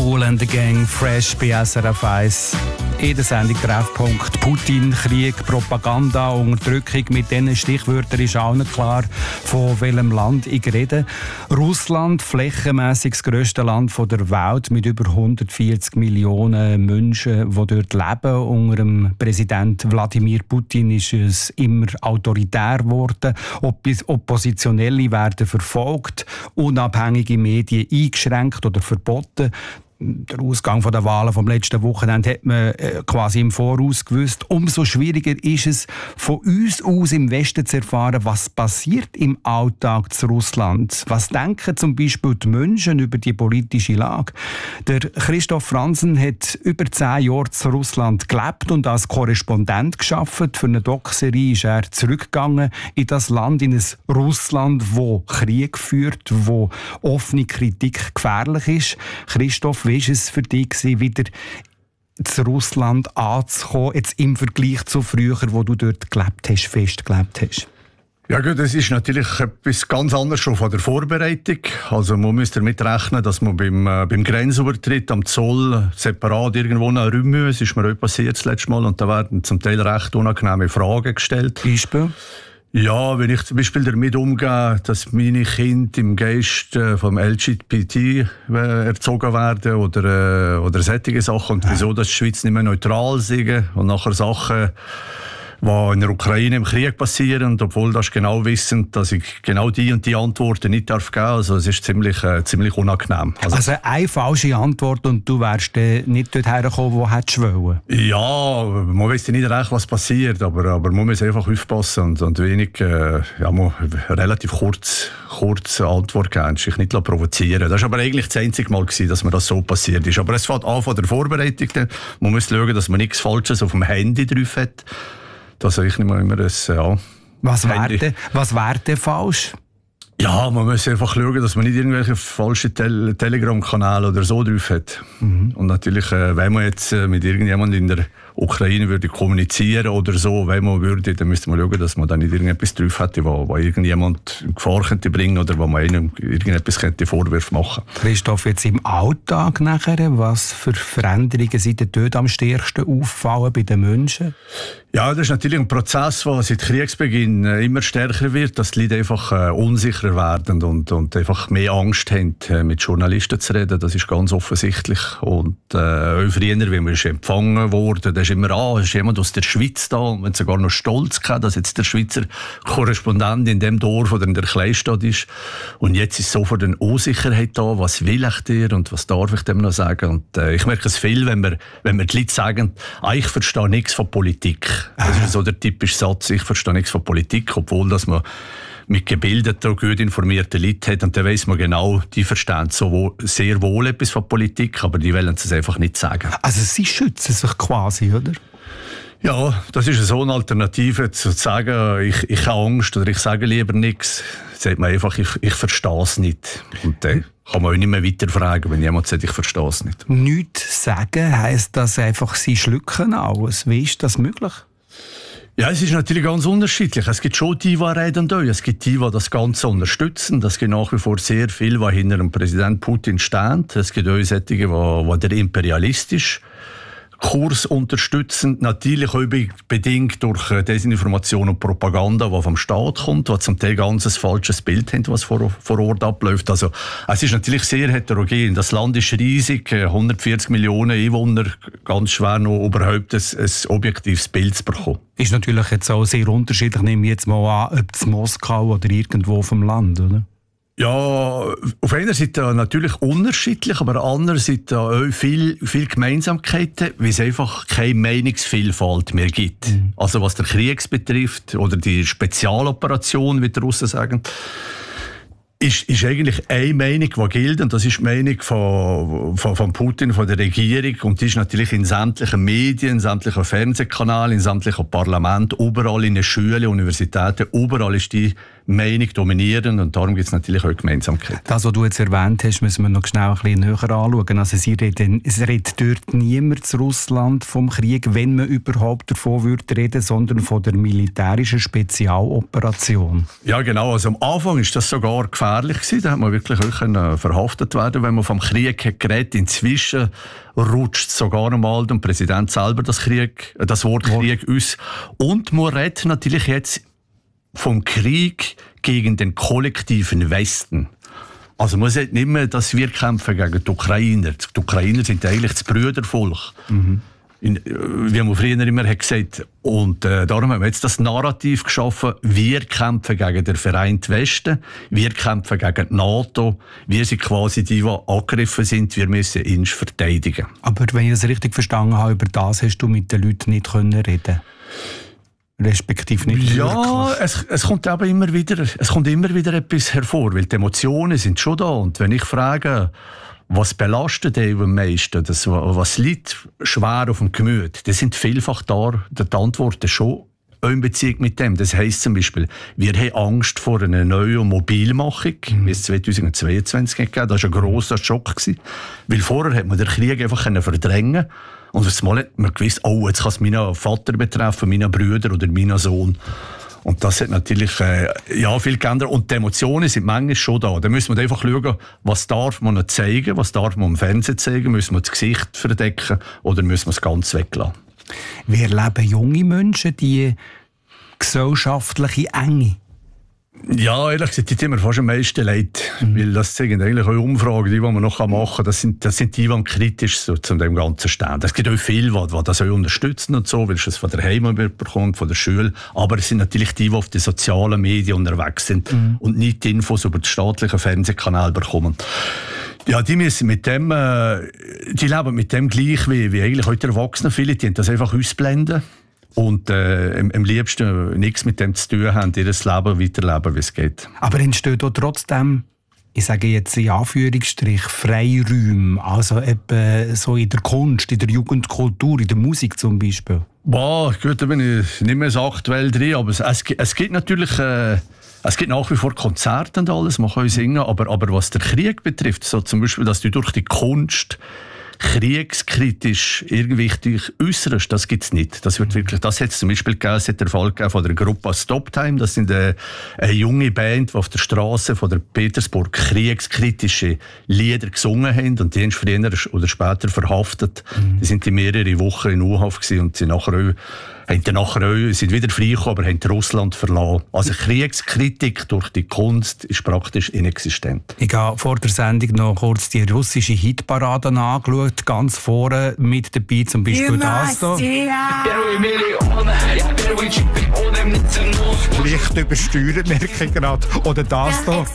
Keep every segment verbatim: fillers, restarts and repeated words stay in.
Kool and the Gang, fresh bei S R F eins. In der Sendung Treffpunkt Putin, Krieg, Propaganda, Unterdrückung. Mit diesen Stichwörtern ist allen klar, von welchem Land ich rede. Russland, flächenmässig das grösste Land der Welt mit über hundertvierzig Millionen Menschen, die dort leben. Unter dem Präsident Wladimir Putin ist es immer autoritär geworden. Oppositionelle werden verfolgt, unabhängige Medien eingeschränkt oder verboten. Der Ausgang der Wahlen vom letzten Wochenende hat man quasi im Voraus gewusst. Umso schwieriger ist es, von uns aus im Westen zu erfahren, was passiert im Alltag zu Russland. Was denken zum Beispiel die Menschen über die politische Lage? Der Christoph Franzen hat über zehn Jahre zu Russland gelebt und als Korrespondent gearbeitet. Für eine Doc-Serie ist er zurückgegangen in das Land, in ein Russland, wo Krieg führt, wo offene Kritik gefährlich ist. Christoph, wie war es für dich, wieder zu Russland anzukommen, jetzt im Vergleich zu früher, wo du dort gelebt hast, fest gelebt hast? Ja gut, das ist natürlich etwas ganz anderes schon von der Vorbereitung. Also man muss damit rechnen, dass man beim, äh, beim Grenzübertritt am Zoll separat irgendwo nach Räumen muss. Das ist mir auch passiert das letzte Mal und da werden zum Teil recht unangenehme Fragen gestellt. Beispiel? Ja, wenn ich zum Beispiel damit umgehe, dass meine Kinder im Geist äh, vom L G B T äh, erzogen werden oder, äh, oder solche Sachen und wieso dass die Schweiz nicht mehr neutral sind und nachher Sachen, die in der Ukraine im Krieg passieren, und obwohl das genau wissen, dass ich genau die und die Antworten nicht darf geben. Also es ist ziemlich, äh, ziemlich unangenehm. Also, also eine falsche Antwort und du wärst äh, nicht dort hergekommen, wo hättest du wollen? Ja, man weiss nicht recht, was passiert, aber, aber man muss einfach aufpassen und, und wenig, äh, ja, man relativ kurz, kurz Antwort geben, sich nicht provozieren. Das war aber eigentlich das einzige Mal gewesen, dass mir das so passiert ist. Aber es fängt an von der Vorbereitung. Man muss schauen, dass man nichts Falsches auf dem Handy drauf hat. Das ich nicht mal immer das, ja. Was wäre denn, was wär denn falsch? Ja, man muss einfach schauen, dass man nicht irgendwelche falschen Tel- Telegram-Kanäle oder so drauf hat. Mhm. Und natürlich, äh, wenn man jetzt äh, mit irgendjemandem in der Ukraine würde kommunizieren oder so, wenn man würde, dann müsste man schauen, dass man da nicht irgendetwas drauf hätte, wo, wo irgendjemand in Gefahr könnte bringen oder wo man einem irgendetwas könnte Vorwürfe machen. Christoph, jetzt im Alltag nachher, was für Veränderungen sind denn dort am stärksten auffallen bei den Menschen? Ja, das ist natürlich ein Prozess, der seit Kriegsbeginn äh, immer stärker wird, dass die Leute einfach äh, unsicherer werden und, und einfach mehr Angst haben, äh, mit Journalisten zu reden. Das ist ganz offensichtlich. Und äh, auch früher, wie man ist empfangen wurde, da ist immer, ah, ist jemand aus der Schweiz da, und man hat sogar noch stolz gehabt, dass jetzt der Schweizer Korrespondent in dem Dorf oder in der Kleinstadt ist. Und jetzt ist sofort eine Unsicherheit da, was will ich dir und was darf ich dem noch sagen? Und äh, ich merke es viel, wenn wir, wenn wir die Leute sagen, ah, ich verstehe nichts von Politik. Das ist so der typische Satz, ich verstehe nichts von Politik, obwohl dass man mit gebildeten, gut informierten Leuten hat. Und dann weiss man genau, die verstehen so wohl, sehr wohl etwas von Politik, aber die wollen es einfach nicht sagen. Also sie schützen sich quasi, oder? Ja, das ist so eine Alternative, zu sagen, ich, ich habe Angst oder ich sage lieber nichts. Sagt man einfach, ich, ich verstehe es nicht. Und dann kann man auch nicht mehr weiterfragen, wenn jemand sagt, ich verstehe es nicht. Nichts sagen heisst das einfach, sie schlucken alles. Wie ist das möglich? Ja, es ist natürlich ganz unterschiedlich. Es gibt schon die, die reden da. Es gibt die, die das Ganze unterstützen. Es gibt nach wie vor sehr viele, die hinter dem Präsident Putin stehen. Es gibt auch solche, die, die der imperialistisch Kurs unterstützen, natürlich auch bedingt durch Desinformation und Propaganda, die vom Staat kommt, die zum Teil ganz ein falsches Bild haben, was vor, vor Ort abläuft. Also, es ist natürlich sehr heterogen. Das Land ist riesig, hundertvierzig Millionen Einwohner, ganz schwer noch überhaupt ein, ein objektives Bild zu bekommen. Ist natürlich jetzt auch sehr unterschiedlich, nehme ich jetzt mal an, ob es Moskau oder irgendwo vom Land, oder? Ja, auf einer Seite natürlich unterschiedlich, aber andererseits auch viel, viel Gemeinsamkeiten, weil es einfach keine Meinungsvielfalt mehr gibt. Mhm. Also was der Krieg betrifft oder die Spezialoperation, wie die Russen sagen, ist, ist eigentlich eine Meinung, die gilt, und das ist die Meinung von, von, von Putin, von der Regierung, und die ist natürlich in sämtlichen Medien, in sämtlichen Fernsehkanälen, in sämtlichen Parlamenten, überall in den Schulen, Universitäten, überall ist die Meinung dominieren und darum gibt es natürlich auch Gemeinsamkeit. Das, was du jetzt erwähnt hast, müssen wir noch schnell ein bisschen näher anschauen. Also sie reden, es redet dort niemand zu Russland vom Krieg, wenn man überhaupt davon würde reden, sondern von der militärischen Spezialoperation. Ja genau, also am Anfang ist das sogar gefährlich gewesen. Da hat man wirklich auch können verhaftet werden, wenn man vom Krieg hat geredet. Inzwischen rutscht sogar einmal der Präsident selber das, Krieg, das Wort Krieg aus. Und man redet natürlich jetzt vom Krieg gegen den kollektiven Westen. Also man sagt nicht mehr, dass wir kämpfen gegen die Ukrainer. Die Ukrainer sind eigentlich das Brüdervolk. Mhm. In, wie man früher immer hat gesagt. Und äh, darum haben wir jetzt das Narrativ geschaffen, wir kämpfen gegen den vereinten Westen, wir kämpfen gegen die NATO, wir sind quasi die, die angegriffen sind, wir müssen ihn verteidigen. Aber wenn ich das richtig verstanden habe, über das hast du mit den Leuten nicht reden können. Respektive nicht ja, es, es kommt aber immer wieder, es kommt immer wieder etwas hervor, weil die Emotionen sind schon da. Und wenn ich frage, was belastet dich am meisten, das, was liegt schwer auf dem Gemüt, das sind vielfach da, die Antworten schon in Beziehung mit dem. Das heisst zum Beispiel, wir haben Angst vor einer neuen Mobilmachung, mhm. wie es zweitausendzweiundzwanzig gegeben. Das war ein grosser Schock gewesen, weil vorher hat man den Krieg einfach verdrängen. Und auf einmal hat man gewusst, oh, jetzt kann es meinen Vater betreffen, meinen Brüder oder meinen Sohn. Und das hat natürlich äh, ja, viel geändert. Und die Emotionen sind manchmal schon da. Da müssen wir einfach schauen, was darf man noch zeigen, was darf man im Fernsehen zeigen, müssen wir das Gesicht verdecken oder müssen wir es ganz weglassen. Wie erleben junge Menschen die gesellschaftliche Enge? Ja, ehrlich gesagt, die tun mir fast am meisten leid. Mhm. Weil das zeigen eigentlich auch Umfragen, die, die man noch machen kann. Das sind, das sind die, die kritisch so zu dem Ganzen stehen. Es gibt auch viele, die, die das auch unterstützen und so, weil es von der Heimat bekommt, von der Schule. Aber es sind natürlich die, die auf den sozialen Medien unterwegs sind mhm. und nicht die Infos über den staatlichen Fernsehkanal bekommen. Ja, die müssen mit dem, äh, die leben mit dem gleich wie, wie eigentlich heute Erwachsene. Viele, die haben das einfach ausblenden. Und äh, am, am liebsten nichts mit dem zu tun haben, ihr Leben weiterleben, wie es geht. Aber entsteht auch trotzdem, ich sage jetzt in Anführungsstrich, Freiräume, also eben so in der Kunst, in der Jugendkultur, in der Musik zum Beispiel? Boah, gut, da bin ich nicht mehr so aktuell drin, aber es, es, es gibt natürlich... Äh, Es gibt nach wie vor Konzerte und alles, man kann singen, aber, aber was den Krieg betrifft, so zum Beispiel, dass du durch die Kunst kriegskritisch irgendwie dich äußerst, das gibt es nicht. Das wird wirklich, das hat es zum Beispiel gegeben, es hat der Fall gegeben von der Gruppe Stoptime, das sind eine, eine junge Band, die auf der Straße von der Petersburg kriegskritische Lieder gesungen haben und die haben früher oder später verhaftet. Mhm. Die sind die mehrere Wochen in U-Haft gewesen und sind nachher auch haben dann nachher auch, sind wieder freigekommen, aber haben Russland verlassen. Also Kriegskritik durch die Kunst ist praktisch inexistent. Ich habe vor der Sendung noch kurz die russische Hitparade angeschaut, ganz vorne mit dabei zum Beispiel das hier. Leicht übersteuert, merke ich gerade. Oder das hier.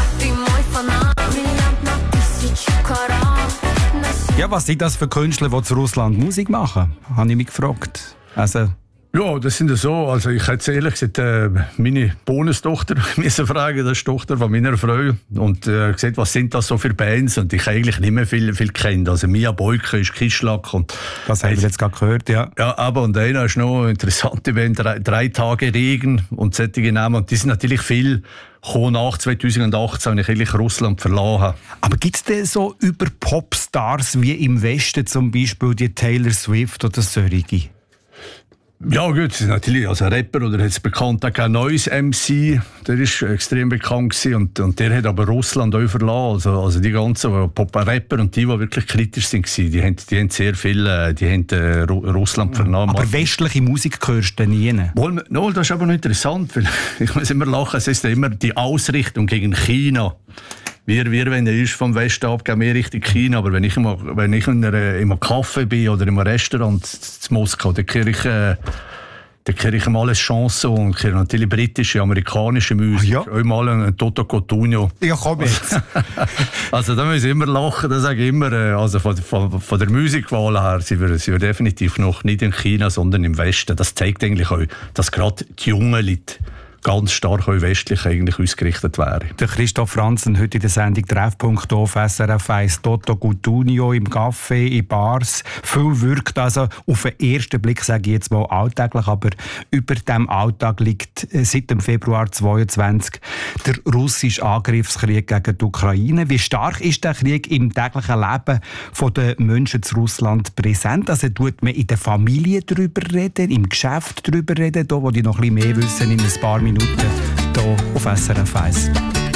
Ja, was sind das für Künstler, die zu Russland Musik machen? Habe ich mich gefragt. Also ja, das sind ja so. Also ich hätte ehrlich gesagt, äh, meine Bonustochter müssen fragen, das ist die Tochter von meiner Frau. Und äh, gesagt, was sind das so für Bands? Und ich habe eigentlich nicht mehr viel, viel kennt. Also Mia Boyka ist Kischlack. Und das haben wir jetzt gerade gehört, ja. Ja, aber und einer ist noch eine interessante Band, drei, drei Tage Regen und solche Namen. Und die sind natürlich viel gekommen nach zweitausendachtzehn, als ich eigentlich Russland verlassen habe. Aber gibt es denn so über Popstars wie im Westen zum Beispiel die Taylor Swift oder solche? Ja gut, natürlich, also ein Rapper oder jetzt bekannt auch ein neues M C, der ist extrem bekannt gewesen und, und der hat aber Russland auch verlassen, also, also die ganzen Pop-Rapper und die, die wirklich kritisch sind, die haben, die haben sehr viel, die haben äh, Russland verlassen. Aber westliche Musik hörst du nie? Wohl, no, das ist aber noch interessant, weil ich muss immer lachen, es ist immer die Ausrichtung gegen China. Wir, wir wenn er ist vom Westen ab, gehen wir Richtung China. Aber wenn ich, immer, wenn ich in, einer, in einem Café bin oder in einem Restaurant in Moskau, dann kriege ich, äh, dann kriege ich mal eine Chance und kriege natürlich britische, amerikanische Musik. Ja. Auch mal ein Toto Cotugno. Ja, komm jetzt. Also da muss ich immer lachen, das sage ich immer. Also von, von, von der Musikwahl her sind wir, sind wir definitiv noch nicht in China, sondern im Westen. Das zeigt eigentlich auch, dass gerade die jungen Leute ganz stark auch westlich eigentlich ausgerichtet wäre. Der Christoph Franzen heute in der Sendung Treffpunkt auf S R F eins. Toto Cutugno im Café, in Bars. Viel wirkt also auf den ersten Blick, sage ich jetzt mal, alltäglich, aber über dem Alltag liegt seit dem Februar zweitausendzweiundzwanzig der russische Angriffskrieg gegen die Ukraine. Wie stark ist der Krieg im täglichen Leben der Menschen zu Russland präsent? Also tut man in der Familie darüber reden, im Geschäft darüber reden, da wo die noch ein bisschen mehr wissen in ein paar Minuten hier auf S R F eins.